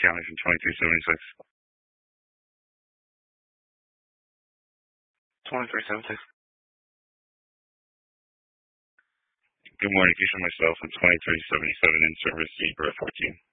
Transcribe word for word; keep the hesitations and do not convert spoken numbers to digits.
County from twenty-three seventy-six. twenty-three seventy-six. Good morning, Keisha, myself, and twenty-three seventy-seven in service, Zebra fourteen.